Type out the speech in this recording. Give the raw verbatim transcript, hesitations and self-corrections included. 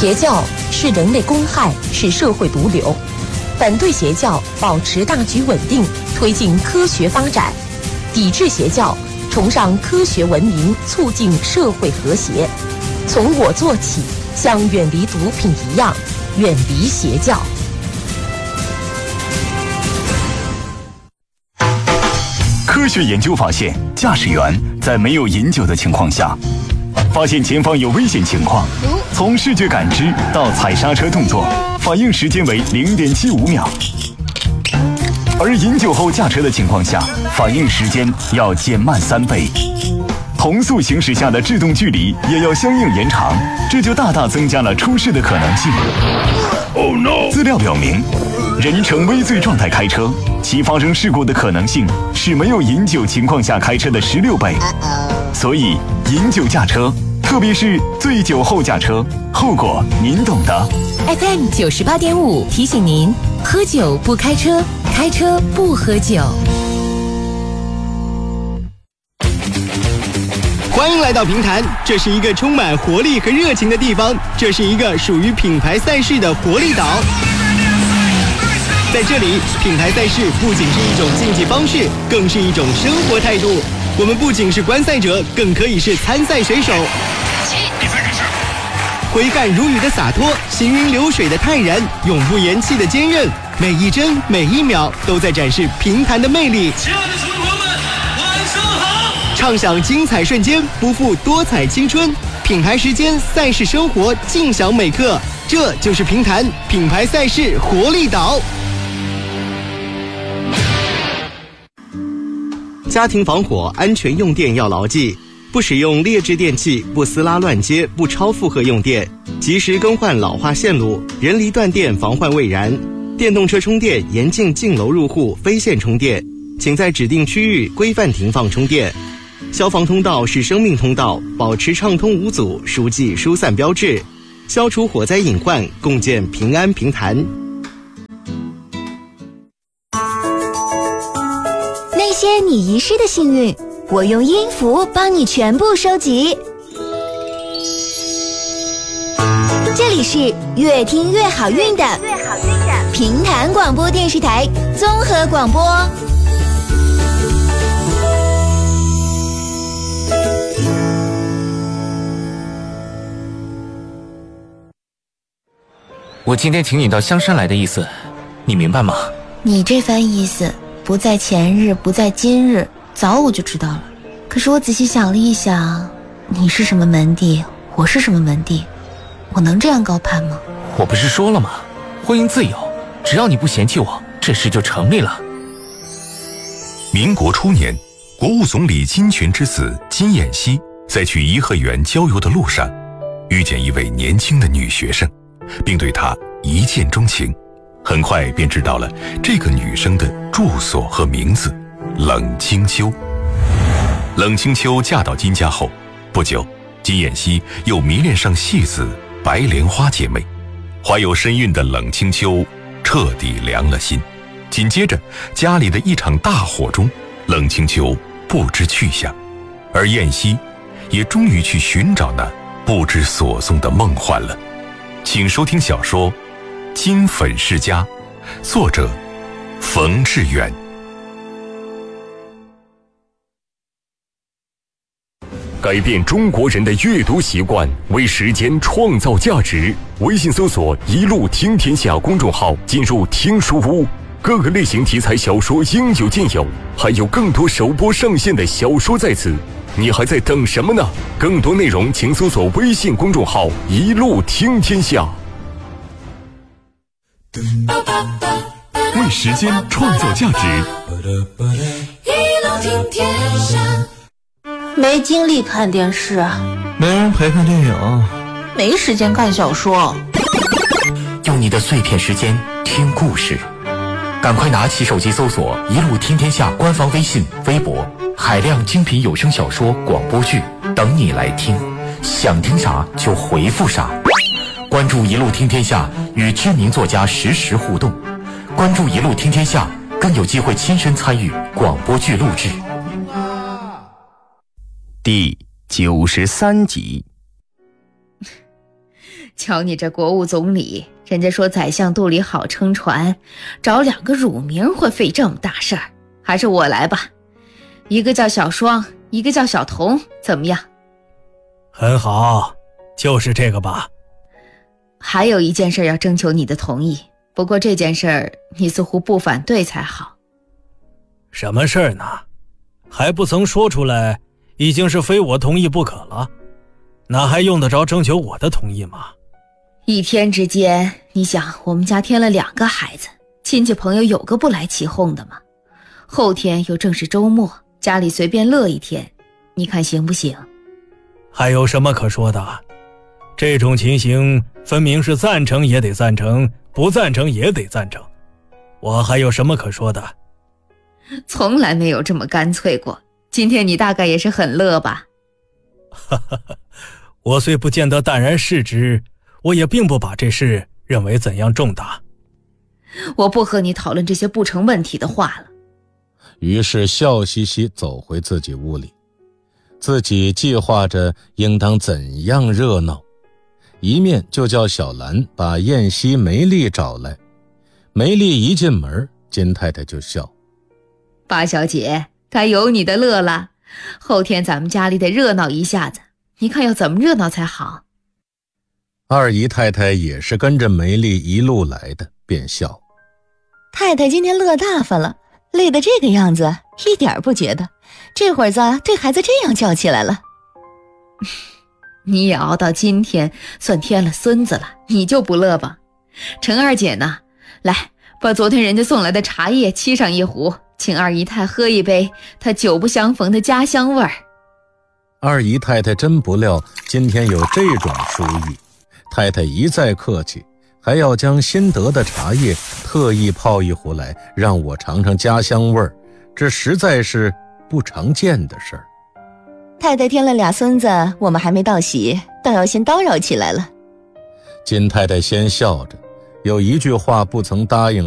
邪教是人类公害，是社会毒瘤。反对邪教，保持大局稳定，推进科学发展；抵制邪教，崇尚科学文明，促进社会和谐。从我做起，像远离毒品一样，远离邪教。 科学研究发现，驾驶员在没有饮酒的情况下，发现前方有危险情况，从视觉感知到踩刹车动作，反应时间为 零点七五秒。而饮酒后驾车的情况下，反应时间要减慢三倍。同速行驶下的制动距离也要相应延长，这就大大增加了出事的可能性。Oh no！ 资料表明，人呈微醉状态开车，其发生事故的可能性是没有饮酒情况下开车的十六倍。所以，饮酒驾车，特别是醉酒后驾车，后果您懂的。 F M 九十八点五提醒您：喝酒不开车，开车不喝酒。 欢迎来到平潭，这是一个充满活力和热情的地方，这是一个属于品牌赛事的活力岛。在这里，品牌赛事不仅是一种竞技方式，更是一种生活态度。我们不仅是观赛者，更可以是参赛选手。挥汗如雨的洒脱，行云流水的泰然，永不言弃的坚韧，每一帧每一秒都在展示平潭的魅力。 亲爱的球迷朋友们，晚上好！ 畅享精彩瞬间，不负多彩青春。品牌时间，赛事生活，尽享每刻。这就是平潭品牌赛事活力岛。家庭防火安全用电要牢记，不使用劣质电器，不撕拉乱接，不超负荷用电，及时更换老化线路，人离断电防患未然。电动车充电严禁进楼入户非线充电，请在指定区域规范停放充电。消防通道是生命通道，保持畅通无阻，疏记疏散标志，消除火灾隐患，共建平安平潭。 那些你遗失的幸运，我用音符帮你全部收集。这里是越听越好运的平潭广播电视台综合广播。 我今天请你到香山来的意思，你明白吗？ 你这番意思，不在前日，不在今日，早我就知道了。可是我仔细想了一想，你是什么门第，我是什么门第，我能这样高攀吗？ 我不是说了吗？婚姻自由，只要你不嫌弃我，这事就成立了。 民国初年，国务总理金泉之子金燕西在去颐和园郊游的路上，遇见一位年轻的女学生，并对她一见钟情，很快便知道了这个女生的住所和名字冷清秋。冷清秋嫁到金家后不久，金燕西又迷恋上戏子白莲花姐妹，怀有身孕的冷清秋彻底凉了心。紧接着家里的一场大火中，冷清秋不知去向，而燕西也终于去寻找那不知所踪的梦幻了。请收听小说《金粉世家》，作者冯志远。 改变中国人的阅读习惯，为时间创造价值。微信搜索“一路听天下”公众号，进入听书屋，各个类型题材小说应有尽有，还有更多首播上线的小说在此。你还在等什么呢？更多内容请搜索微信公众号“一路听天下”。 为时间创造价值， 一路听天下。没精力看电视， 没人陪看电影， 没时间看小说。 用你的碎片时间听故事，赶快拿起手机搜索“一路听天下”官方微信、微博，海量精品有声小说、广播剧等你来听，想听啥就回复啥。关注“一路听天下”，与知名作家实时互动。关注“一路听天下”，更有机会亲身参与广播剧录制。 第九十三集。 瞧你这国务总理，人家说宰相肚里好撑船，找两个乳名会费这么大事儿，还是我来吧。一个叫小双，一个叫小童，怎么样？ 很好，就是这个吧。 还有一件事要征求你的同意，不过这件事儿你似乎不反对才好。 什么事儿呢？还不曾说出来，已经是非我同意不可了，哪还用得着征求我的同意吗？ 一天之间，你想我们家添了两个孩子，亲戚朋友有个不来起哄的吗？后天又正是周末，家里随便乐一天，你看行不行？ 还有什么可说的？这种情形分明是赞成也得赞成，不赞成也得赞成，我还有什么可说的？ 从来没有这么干脆过，今天你大概也是很乐吧？ 哈哈哈，我虽不见得淡然视之，我也并不把这事认为怎样重大。 我不和你讨论这些不成问题的话了。 于是笑嘻嘻走回自己屋里，自己计划着应当怎样热闹，一面就叫小兰把燕西、梅丽找来。梅丽一进门，金太太就笑： 八小姐，该有你的乐了，后天咱们家里得热闹一下子，你看要怎么热闹才好？ 二姨太太也是跟着梅丽一路来的，便笑： 太太今天乐大发了，累得这个样子一点不觉得，这会儿子对孩子这样叫起来了。 你也熬到今天，算添了孙子了，你就不乐吧？陈二姐呢？来，把昨天人家送来的茶叶沏上一壶，请二姨太喝一杯她久不相逢的家乡味儿。 二姨太太真不料今天有这种殊意，太太一再客气，还要将新得的茶叶特意泡一壶来让我尝尝家乡味儿，这实在是不常见的事儿。 太太添了俩孙子，我们还没道喜，倒要先叨扰起来了。 金太太先笑着，有一句话不曾答应